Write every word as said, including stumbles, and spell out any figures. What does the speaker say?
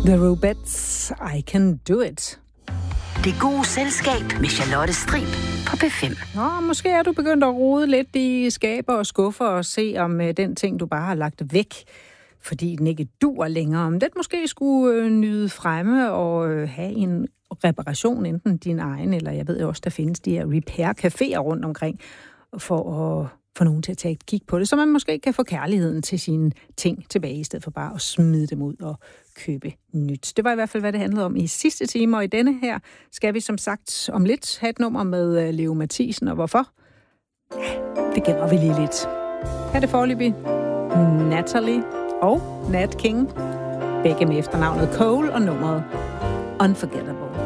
The Rubettes, I Can Do It. Det gode selskab med Charlotte Strib på P fem. Nå, måske er du begyndt at rode lidt i skaber og skuffer og se om uh, den ting, du bare har lagt væk, fordi den ikke dur længere. Om den måske skulle uh, nyde fremme og uh, have en reparation, enten din egen, eller jeg ved jo også, der findes de her repair-caféer rundt omkring, for at få nogen til at tage et kig på det, så man måske kan få kærligheden til sine ting tilbage, i stedet for bare at smide dem ud og købe nyt. Det var i hvert fald, hvad det handlede om i sidste time, og i denne her skal vi som sagt om lidt have et nummer med Leo Mathisen, og hvorfor? Det gemmer vi lige lidt. Her er det foreløbig Natalie og Nat King, begge med efternavnet Cole og nummeret Unforgettable.